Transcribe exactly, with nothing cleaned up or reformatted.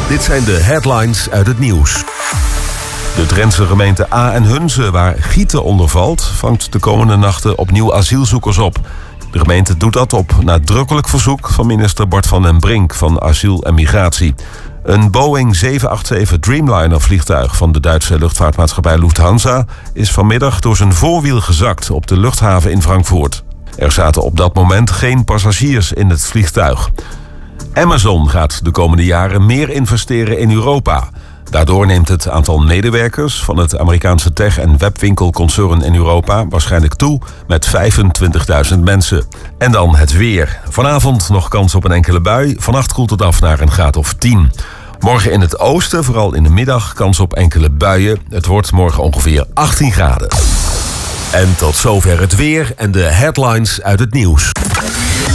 Dit zijn de headlines uit het nieuws. De Drentse gemeente A en Hunze, waar Gieten onder valt, vangt de komende nachten opnieuw asielzoekers op. De gemeente doet dat op nadrukkelijk verzoek van minister Bart van den Brink van Asiel en Migratie. Een Boeing zeven acht zeven Dreamliner vliegtuig van de Duitse luchtvaartmaatschappij Lufthansa is vanmiddag door zijn voorwiel gezakt op de luchthaven in Frankfurt. Er zaten op dat moment geen passagiers in het vliegtuig. Amazon gaat de komende jaren meer investeren in Europa. Daardoor neemt het aantal medewerkers van het Amerikaanse tech- en webwinkelconcern in Europa waarschijnlijk toe met vijfentwintigduizend mensen. En dan het weer. Vanavond nog kans op een enkele bui. Vannacht koelt het af naar een graad of tien. Morgen in het oosten, vooral in de middag, kans op enkele buien. Het wordt morgen ongeveer achttien graden. En tot zover het weer en de headlines uit het nieuws.